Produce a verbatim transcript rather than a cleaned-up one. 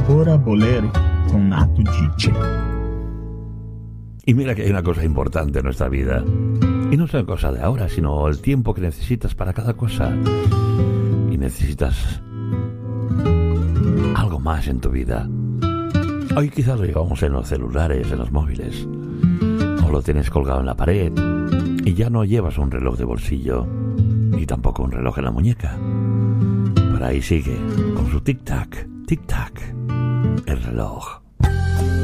Bora Bolero con Nato Dice. Y mira que hay una cosa importante en nuestra vida. Y no es una cosa de ahora, sino el tiempo que necesitas para cada cosa. Y necesitas algo más en tu vida. Hoy quizás lo llevamos en los celulares, en los móviles. O lo tienes colgado en la pared. Y ya no llevas un reloj de bolsillo. Ni tampoco un reloj en la muñeca. Pero ahí sigue, con su tic-tac, tic-tac, el reloj.